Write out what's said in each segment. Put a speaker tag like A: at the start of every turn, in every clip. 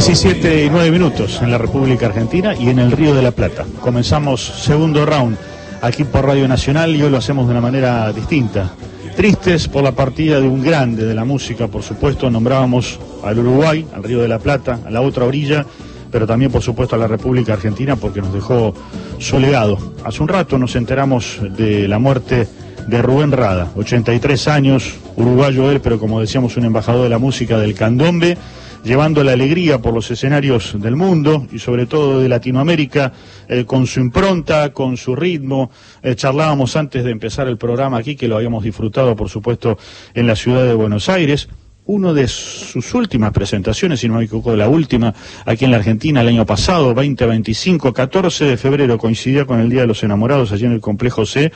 A: 17:09 en la República Argentina y en el Río de la Plata. Comenzamos segundo round aquí por Radio Nacional y hoy lo hacemos de una manera distinta. Tristes por la partida de un grande de la música, por supuesto. Nombrábamos al Uruguay, al Río de la Plata, a la otra orilla, pero también por supuesto a la República Argentina porque nos dejó su legado. Hace un rato nos enteramos de la muerte de Rubén Rada, 83 años, uruguayo él, pero como decíamos un embajador de la música del candombe, llevando la alegría por los escenarios del mundo y sobre todo de Latinoamérica, con su impronta, con su ritmo. Charlábamos antes de empezar el programa aquí, que lo habíamos disfrutado por supuesto en la ciudad de Buenos Aires. Uno de sus últimas presentaciones, si no me equivoco, la última aquí en la Argentina el año pasado, 2025, 14 de febrero, coincidía con el Día de los Enamorados allí en el Complejo C,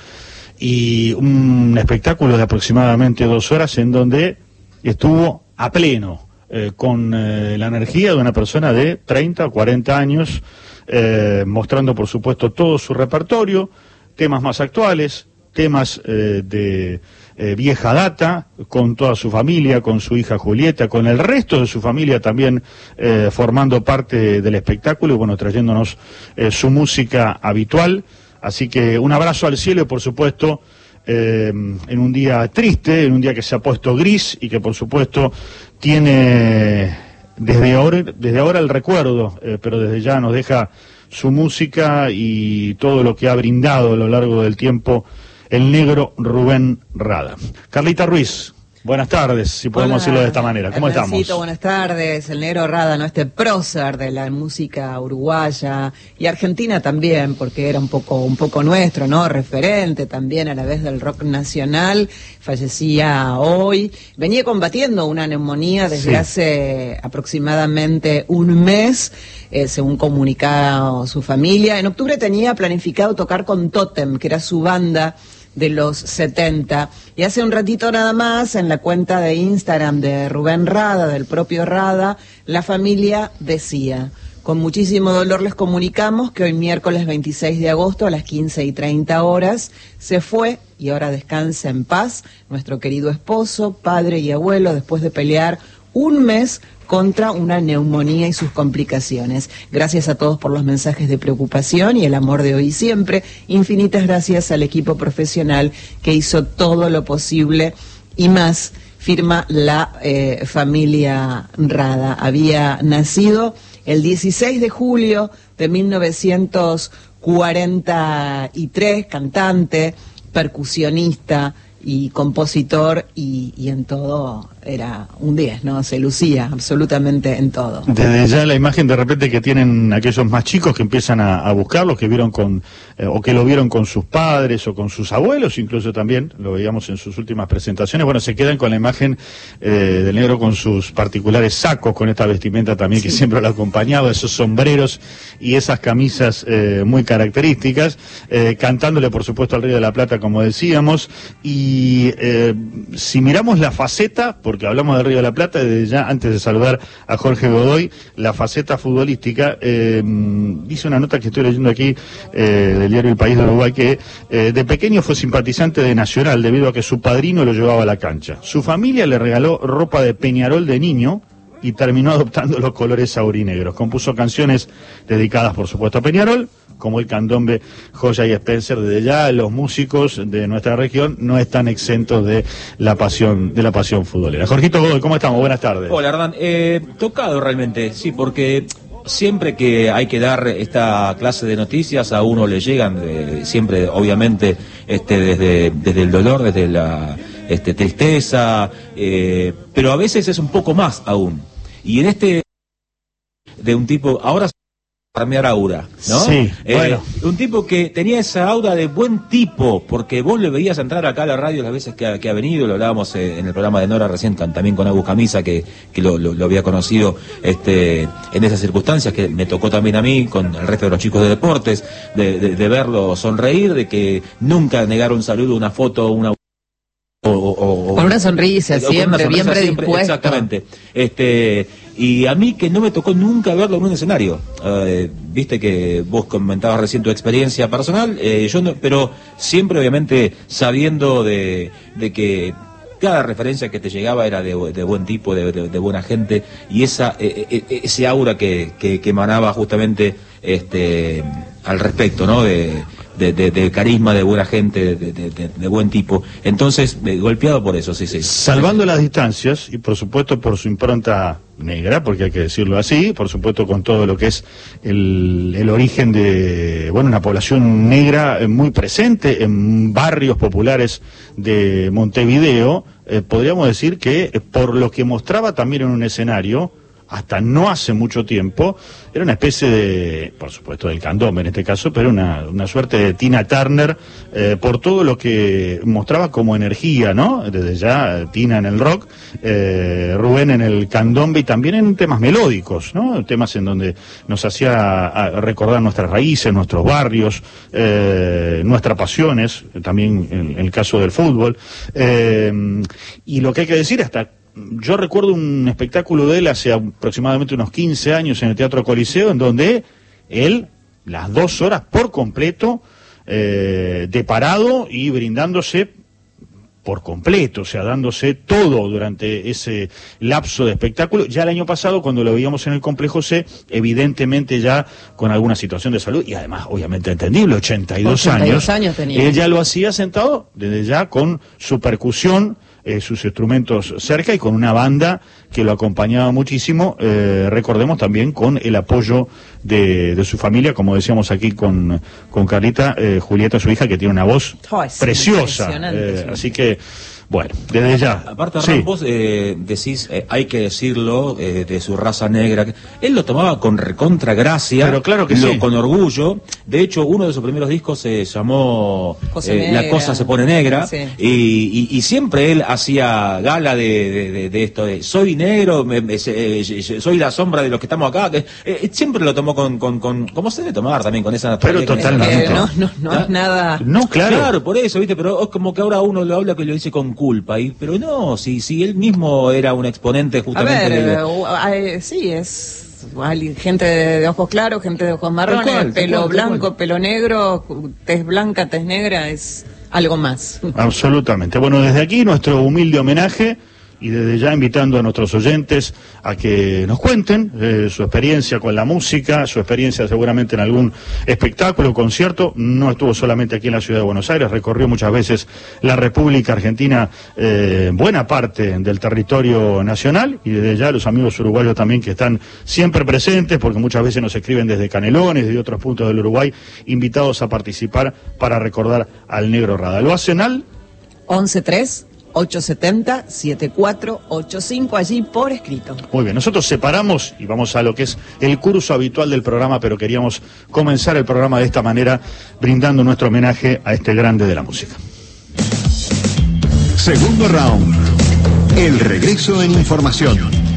A: y un espectáculo de aproximadamente 2 horas en donde estuvo a pleno, con la energía de una persona de 30 o 40 años, mostrando por supuesto todo su repertorio, temas más actuales, temas de vieja data, con toda su familia, con su hija Julieta, con el resto de su familia también formando parte del espectáculo y bueno, trayéndonos su música habitual. Así que un abrazo al cielo y por supuesto en un día triste, en un día que se ha puesto gris y que por supuesto tiene desde ahora el recuerdo, pero desde ya nos deja su música y todo lo que ha brindado a lo largo del tiempo el negro Rubén Rada. Carlita Ruiz, buenas tardes, si podemos decirlo de esta manera. ¿Cómo estamos?
B: Buenas tardes. El negro Rada, ¿no? Este prócer de la música uruguaya y argentina también, porque era un poco nuestro, ¿no? Referente también a la vez del rock nacional. Fallecía hoy. Venía combatiendo una neumonía desde hace aproximadamente un mes, según comunicaba su familia. En octubre tenía planificado tocar con Totem, que era su banda de los 70, y hace un ratito nada más en la cuenta de Instagram de Rubén Rada, del propio Rada, la familia decía: con muchísimo dolor les comunicamos que hoy miércoles 26 de agosto a las 15:30 se fue y ahora descansa en paz nuestro querido esposo, padre y abuelo, después de pelear un mes contra una neumonía y sus complicaciones. Gracias a todos por los mensajes de preocupación y el amor de hoy y siempre. Infinitas gracias al equipo profesional que hizo todo lo posible y más. Firma la familia Rada. Había nacido el 16 de julio de 1943, cantante, percusionista y compositor, y en todo era un 10, ¿no? Se lucía absolutamente en todo.
A: Desde ya la imagen de repente que tienen aquellos más chicos que empiezan a buscarlos, que vieron o que lo vieron con sus padres o con sus abuelos, incluso también, lo veíamos en sus últimas presentaciones, bueno, se quedan con la imagen del negro con sus particulares sacos, con esta vestimenta también que siempre lo acompañaba, esos sombreros y esas camisas muy características, cantándole por supuesto al Río de la Plata, como decíamos, y si miramos la faceta, porque hablamos del Río de la Plata, desde ya, antes de saludar a Jorge Godoy, la faceta futbolística, dice una nota que estoy leyendo aquí del diario El País de Uruguay, que de pequeño fue simpatizante de Nacional debido a que su padrino lo llevaba a la cancha. Su familia le regaló ropa de Peñarol de niño y terminó adoptando los colores aurinegros. Compuso canciones dedicadas por supuesto a Peñarol, como el candombe, Joya y Spencer. Desde ya los músicos de nuestra región no están exentos de la pasión futbolera. Jorgito Godoy, ¿cómo estamos? Buenas tardes.
C: Hola, Hernán. Tocado realmente, sí, porque siempre que hay que dar esta clase de noticias a uno le llegan, siempre obviamente desde el dolor, desde la tristeza, pero a veces es un poco más aún. Y en de un tipo, ahora armear aura, ¿no?
A: Sí, bueno.
C: Un tipo que tenía esa aura de buen tipo, porque vos le veías entrar acá a la radio las veces que ha venido, lo hablábamos en el programa de Nora recién, también con Agus Camisa, que lo había conocido en esas circunstancias, que me tocó también a mí, con el resto de los chicos de deportes, de verlo sonreír, de que nunca negar un saludo, una foto, una...
B: Con una sonrisa siempre, bien predispuesto.
C: Exactamente. Y a mí que no me tocó nunca verlo en un escenario. Viste que vos comentabas recién tu experiencia personal, yo no, pero siempre obviamente sabiendo de que cada referencia que te llegaba era de buen tipo, de buena gente, y ese aura que emanaba justamente al respecto, ¿no? De carisma, de buena gente, de buen tipo. Entonces, golpeado por eso, sí.
A: Salvando las distancias, y por supuesto por su impronta negra, porque hay que decirlo así, por supuesto con todo lo que es el origen de, bueno, una población negra muy presente en barrios populares de Montevideo, podríamos decir que por lo que mostraba también en un escenario, hasta no hace mucho tiempo, era una especie de, por supuesto del candombe en este caso, pero una suerte de Tina Turner, por todo lo que mostraba como energía, ¿no? Desde ya Tina en el rock, Rubén en el candombe y también en temas melódicos, ¿no? Temas en donde nos hacía recordar nuestras raíces, nuestros barrios, nuestras pasiones, también en el caso del fútbol, y lo que hay que decir hasta... Yo recuerdo un espectáculo de él hace aproximadamente unos 15 años en el Teatro Coliseo, en donde él, las 2 horas por completo, de parado y brindándose por completo, o sea, dándose todo durante ese lapso de espectáculo. Ya el año pasado, cuando lo veíamos en el Complejo C, evidentemente ya con alguna situación de salud, y además, obviamente entendible, 82 años tenía. Él ya lo hacía sentado, desde ya con su percusión, sus instrumentos cerca y con una banda que lo acompañaba muchísimo, recordemos también con el apoyo de su familia, como decíamos aquí con Carlita, Julieta, su hija, que tiene una voz preciosa, así que bueno, desde ya.
C: Aparte, Ram, vos decís, hay que decirlo, de su raza negra. Él lo tomaba con recontra gracia,
A: pero claro que sí,
C: con orgullo. De hecho, uno de sus primeros discos se llamó La cosa se pone negra, sí. y siempre él hacía gala de esto de soy negro, soy la sombra de los que estamos acá. Siempre lo tomó con como se debe tomar también, con esa
A: naturaleza. Pero totalmente.
B: No es nada.
A: No, claro,
C: por eso, viste, pero es como que ahora uno lo habla que lo dice con culpa, pero no, si él mismo era un exponente justamente.
B: A ver, sí, hay gente de ojos claros, gente de ojos marrones, pelo blanco, pelo negro, tez blanca, tez negra, es algo más.
A: Absolutamente. Bueno, desde aquí nuestro humilde homenaje, y desde ya invitando a nuestros oyentes a que nos cuenten su experiencia con la música, su experiencia seguramente en algún espectáculo, concierto. No estuvo solamente aquí en la ciudad de Buenos Aires, recorrió muchas veces la República Argentina, buena parte del territorio nacional, y desde ya los amigos uruguayos también que están siempre presentes, porque muchas veces nos escriben desde Canelones, de otros puntos del Uruguay, invitados a participar para recordar al Negro Rada. Lo hacen al
B: 11-3-870-7485, allí por escrito.
A: Muy bien, nosotros separamos y vamos a lo que es el curso habitual del programa, pero queríamos comenzar el programa de esta manera, brindando nuestro homenaje a este grande de la música.
D: Segundo round. El regreso en información.